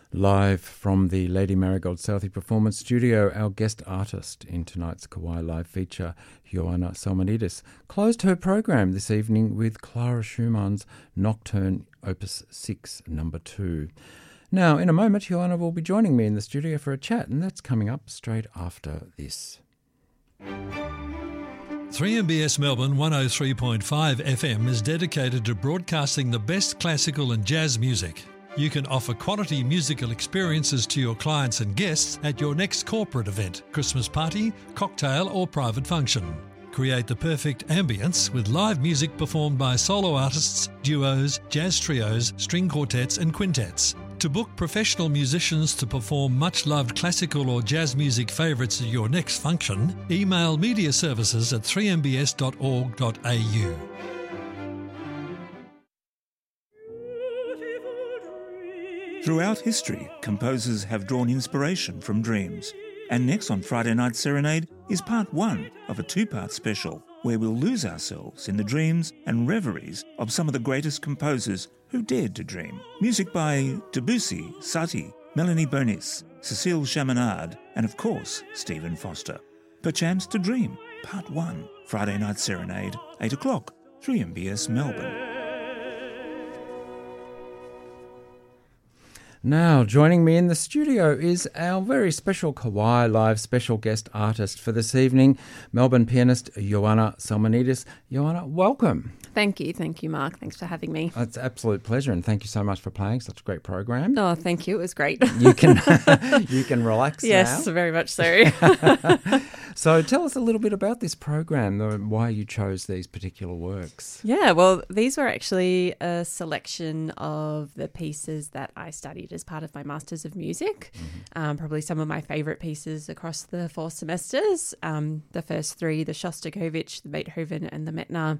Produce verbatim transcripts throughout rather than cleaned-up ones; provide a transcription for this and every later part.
Live from the Lady Marigold Southey Performance Studio, our guest artist in tonight's Kauai Live feature, Ioana Salmonidis, closed her program this evening with Clara Schumann's Nocturne Opus six, number two. Now, in a moment, Ioana will be joining me in the studio for a chat, and that's coming up straight after this. three M B S Melbourne one oh three point five F M is dedicated to broadcasting the best classical and jazz music. You can offer quality musical experiences to your clients and guests at your next corporate event, Christmas party, cocktail or private function. Create the perfect ambience with live music performed by solo artists, duos, jazz trios, string quartets and quintets. To book professional musicians to perform much-loved classical or jazz music favourites at your next function, email media services at three m b s dot org dot a u. Throughout history, composers have drawn inspiration from dreams. And next on Friday Night Serenade is part one of a two-part special where we'll lose ourselves in the dreams and reveries of some of the greatest composers who dared to dream. Music by Debussy, Satie, Melanie Bonis, Cecile Chaminade, and of course, Stephen Foster. Perchance to Dream, part one, Friday Night Serenade, eight o'clock, three M B S Melbourne. Now, joining me in the studio is our very special Kauai Live special guest artist for this evening, Melbourne pianist Ioana Salmonidis. Ioana, welcome. Thank you. Thank you, Mark. Thanks for having me. It's an absolute pleasure, and thank you so much for playing such a great program. Oh, thank you. It was great. You can you can relax yes, now. very much so. So tell us a little bit about this program, the, why you chose these particular works. Yeah, well, these were actually a selection of the pieces that I studied as part of my Masters of Music. Mm-hmm. Um, probably some of my favourite pieces across the four semesters. Um, the first three, the Shostakovich, the Beethoven and the Medtner,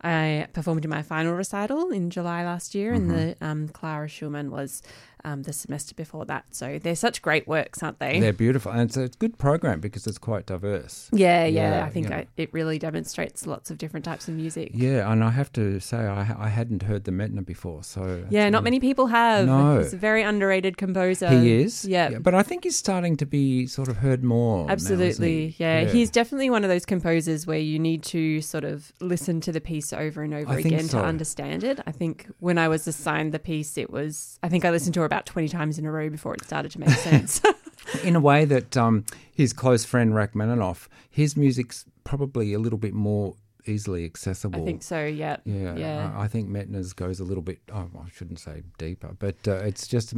I performed in my final recital in July last year, mm-hmm. and the um, Clara Schumann was um, the semester before that. So they're such great works, aren't they? They're beautiful, and it's a good program because it's quite diverse. Yeah, yeah. yeah I think yeah. I, it really demonstrates lots of different types of music. Yeah, and I have to say I, I hadn't heard the Medtner before, so yeah, not many people have. No, he's a very underrated composer. He is. Yeah, yeah but I think he's starting to be sort of heard more. Absolutely, now, he? yeah. yeah. He's definitely one of those composers where you need to sort of listen to the piece over and over I again so. to understand it. I think when I was assigned the piece, it was I think I listened to it about twenty times in a row before it started to make sense. In a way that um, his close friend Rachmaninoff, his music's probably a little bit more easily accessible. I think so, yeah. Yeah, yeah. I, I think Medtner's goes a little bit, oh, I shouldn't say deeper, but uh, it's just,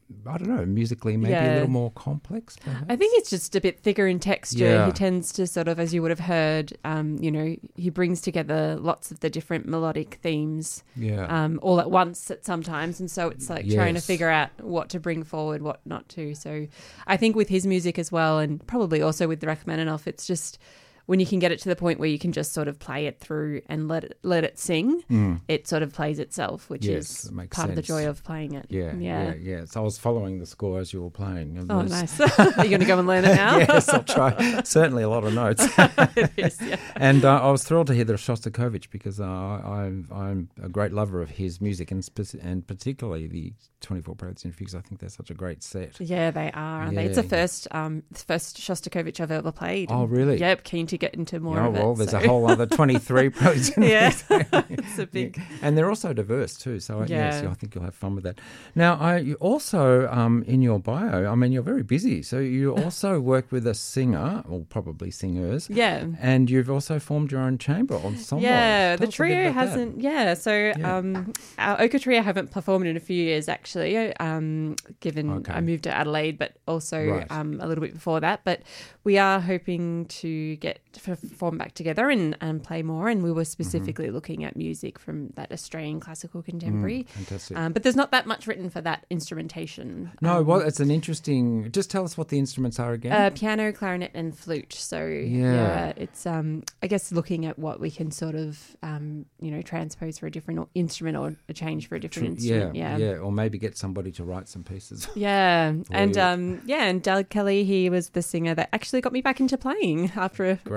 I don't know, musically maybe yeah. a little more complex, perhaps? I think it's just a bit thicker in texture. Yeah. He tends to sort of, as you would have heard, um, you know, he brings together lots of the different melodic themes yeah. um, all at once at sometimes. And so it's like yes. trying to figure out what to bring forward, what not to. So I think with his music as well, and probably also with Rachmaninoff, it's just when you can get it to the point where you can just sort of play it through and let it let it sing, mm. it sort of plays itself, which yes, is part sense. of the joy of playing it. Yeah, yeah, yeah, yeah. So I was following the score as you were playing. It oh, was... nice. Are you going to go and learn it now? Yes, I'll try. Certainly a lot of notes. It is, yeah. And uh, I was thrilled to hear the Shostakovich because uh, I'm, I'm a great lover of his music and spe- and particularly the twenty-four Preludes and Fugues. I think they're such a great set. Yeah, they are, aren't yeah. they? It's the first, um, first Shostakovich I've ever played. Oh, really? Yep, keen to get into more oh, of it. Well, there's so. a whole other twenty-three Preludes and yeah, Fugues. it's a big... Yeah. And they're also diverse too, so yeah. yes, I think you'll have fun with that. Now, I, you also, um, in your bio, I mean, you're very busy, so you also work with a singer, or probably singers. Yeah. And you've also formed your own chamber ensemble. Yeah, Tell the trio hasn't, that. yeah, so yeah. Um, our Oka trio haven't performed in a few years, actually, um, given okay. I moved to Adelaide, but also right. um, a little bit before that. But we are hoping to get to form back together and, and play more, and we were specifically mm-hmm. looking at music from that Australian classical contemporary. Mm, fantastic. Um, but there's not that much written for that instrumentation. No, um, well, it's an interesting... Just tell us what the instruments are again. Uh, piano, clarinet and flute. So, yeah, yeah it's, um, I guess, looking at what we can sort of, um, you know, transpose for a different instrument or a change for a different Tr- instrument. Yeah, yeah, yeah, or maybe get somebody to write some pieces. Yeah, and you. um, yeah, and Doug Kelly, he was the singer that actually got me back into playing after a,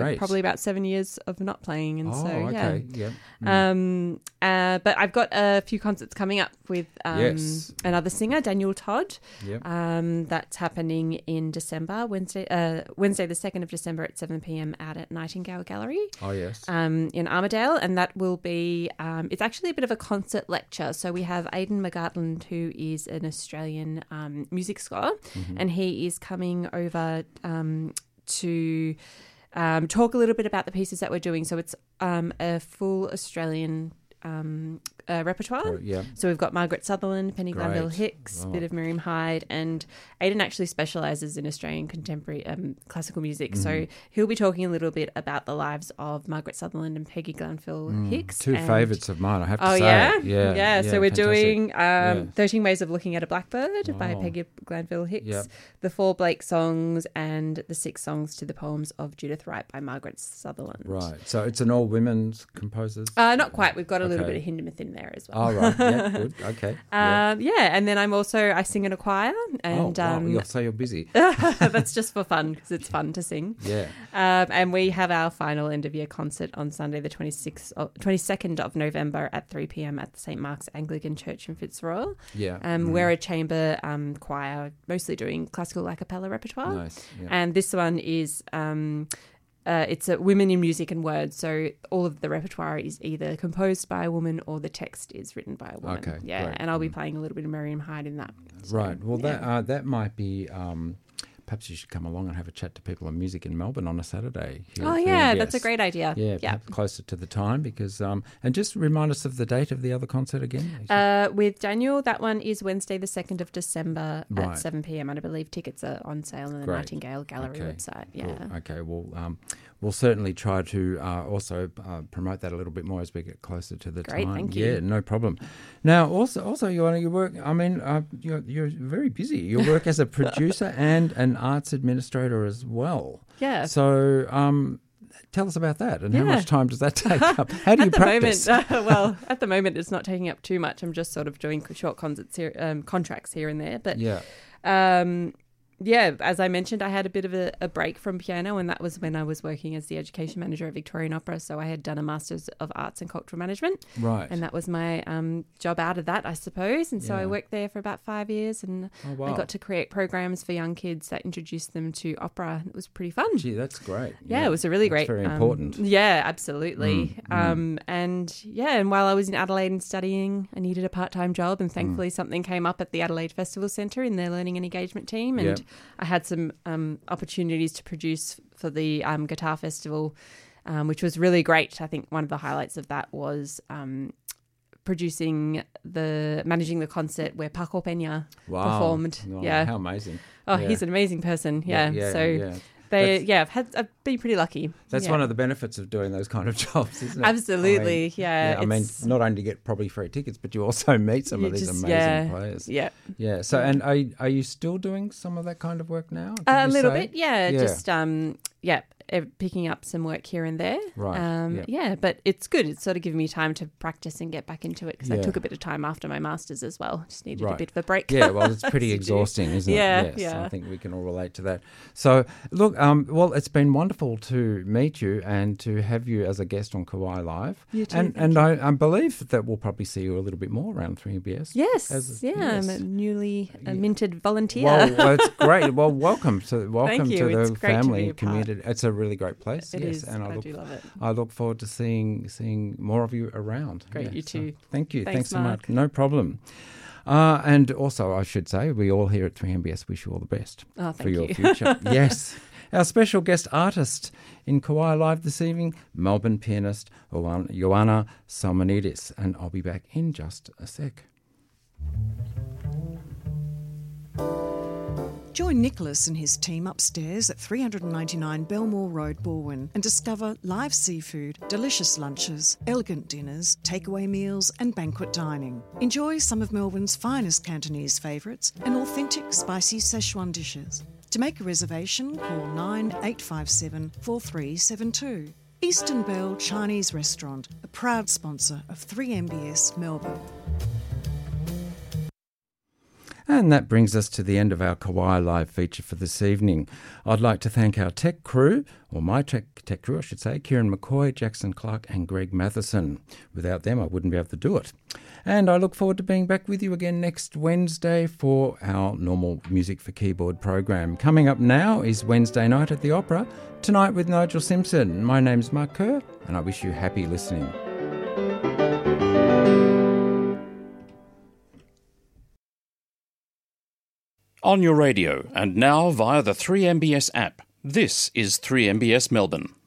great. Probably about seven years of not playing, and oh, so yeah. okay. Yep. Mm. Um, uh, but I've got a few concerts coming up with um, Yes. another singer, Daniel Todd. Yep. Um, that's happening in December, Wednesday, uh, Wednesday the second of December at seven p.m. out at Nightingale Gallery. Oh, yes. Um, in Armidale, and that will be, um, it's actually a bit of a concert lecture. So we have Aidan McGartland, who is an Australian um, music scholar, Mm-hmm. and he is coming over um, to um, talk a little bit about the pieces that we're doing. So it's um, a full Australian um, uh, repertoire. Oh, yeah. So we've got Margaret Sutherland, Penny Great. Glanville Hicks, a Oh. bit of Miriam Hyde, and Aidan actually specialises in Australian contemporary um, classical music. Mm-hmm. So he'll be talking a little bit about the lives of Margaret Sutherland and Peggy Glanville Hicks. Two and- favourites of mine, I have to Oh say. yeah? Yeah. yeah. So we're fantastic. doing um, Yeah. thirteen Ways of Looking at a Blackbird by Oh. Peggy Glanville Hicks, Yep. the four Blake songs, and the six songs to the poems of Judith Wright by Margaret Sutherland. Right. So it's an all women's composers? Uh, not quite. We've got a little Okay. bit of Hindemith in there as well. Oh, right. Yeah, good. Okay. yeah. Um, yeah, and then I'm also I sing in a choir, and oh, wow. um, You're, so you're busy. that's just for fun because it's fun to sing. Yeah. Um, and we have our final end of year concert on Sunday, the twenty-sixth, of, twenty-second of November at three p.m. at the Saint Mark's Anglican Church in Fitzroy. Yeah. Um, Mm. We're a chamber um, choir, mostly doing classical a cappella repertoire. Nice. Yeah. And this one is. Um, Uh, it's a women in music and words, so all of the repertoire is either composed by a woman or the text is written by a woman. Okay, yeah, great. and I'll be playing a little bit of Miriam Hyde in that. So, Right. Well, yeah. that uh, that might be. Um, perhaps you should come along and have a chat to people on music in Melbourne on a Saturday. Here Oh at yeah, V M B S. that's a great idea. Yeah, yeah. perhaps closer to the time because um, and just remind us of the date of the other concert again. Uh, with Daniel, that one is Wednesday, the second of December Right. at seven p.m. And I believe tickets are on sale on the Great. Nightingale Gallery Okay. website. Yeah. Cool. Okay. Well, um, we'll certainly try to uh, also uh, promote that a little bit more as we get closer to the Great, time. thank you. Yeah, no problem. Now, also, also, you you work. I mean, uh, you're you're very busy. You work as a producer and an arts administrator as well. Yeah. So, um, tell us about that and how Yeah. much time does that take up? How do you at the practice? moment, uh, well, at the moment, it's not taking up too much. I'm just sort of doing short concerts here, um, contracts here and there. But Yeah. um, yeah, as I mentioned, I had a bit of a, a break from piano, and that was when I was working as the education manager at Victorian Opera. So I had done a Masters of Arts and Cultural Management, Right. and that was my um, job out of that, I suppose. And so Yeah. I worked there for about five years, and Oh, wow. I got to create programs for young kids that introduced them to opera. It was pretty fun. Gee, that's great. Yeah, it was a really That's great. very um, important. Yeah, absolutely. Mm, mm. Um, and yeah, and while I was in Adelaide and studying, I needed a part-time job, and thankfully Mm. something came up at the Adelaide Festival Centre in their learning and engagement team, and Yep. I had some um, opportunities to produce for the um, guitar festival, um, which was really great. I think one of the highlights of that was um, producing the managing the concert where Paco Peña Wow. performed. Oh, yeah. How amazing. Oh, Yeah. he's an amazing person. Yeah. yeah, so yeah. they, That's- yeah, I've had, I've been pretty lucky. That's Yeah. one of the benefits of doing those kind of jobs, isn't it? Absolutely, I mean, yeah, I mean, it's- not only to get probably free tickets, but you also meet some You of these just- amazing yeah, players. Yeah. Yeah. So, and are are you still doing some of that kind of work now? did A you little say? bit, yeah, Yeah. Just um, yeah, eh, picking up some work here and there. Right, Um, yeah. yeah, but it's good. It's sort of given me time to practice and get back into it because I Yeah. took a bit of time after my masters as well. Just needed a Right. bit of a break. Yeah, well, it's pretty As you do. exhausting, isn't Yeah, it? Yes, yeah. I think we can all relate to that. So, look, um, well, it's been wonderful to meet you and to have you as a guest on Kauai Live. You too, And, thank and I, I believe that we'll probably see you a little bit more around three M B S. Yes, As- yeah, yes. I'm a newly uh, minted volunteer. Well, well, it's great. Well, welcome to welcome you. to It's the great to family be a part. community. It's a really great place. It yes, is. and I I look do love it. I look forward to seeing seeing more of you around. Great, you so too. thank you. Thanks, Thanks so Mark. much. No problem. Uh, and also, I should say, we all here at three M B S wish you all the best Oh, for thank your you. future. Yes. Our special guest artist in Kauai Live this evening, Melbourne pianist Ioana Salmonidis. And I'll be back in just a sec. Join Nicholas and his team upstairs at three ninety-nine Belmore Road, Balwyn, and discover live seafood, delicious lunches, elegant dinners, takeaway meals and banquet dining. Enjoy some of Melbourne's finest Cantonese favourites and authentic spicy Szechuan dishes. To make a reservation, call nine eight five seven, four three seven two. Eastern Bell Chinese Restaurant, a proud sponsor of three M B S Melbourne. And that brings us to the end of our Kauai Live feature for this evening. I'd like to thank our tech crew, or my tech, tech crew I should say, Kieran McCoy, Jackson Clark and Greg Matheson. Without them I wouldn't be able to do it. And I look forward to being back with you again next Wednesday for our normal Music for Keyboard program. Coming up now is Wednesday Night at the Opera, tonight with Nigel Simpson. My name's Mark Kerr and I wish you happy listening. On your radio and now via the three M B S app, this is three M B S Melbourne.